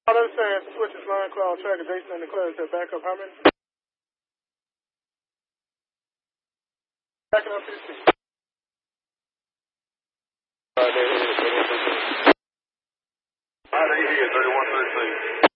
All I'm saying, switch his line call on track, Jason and the Claire said back up. How many? Backing up 15. All right, easy at 31-13.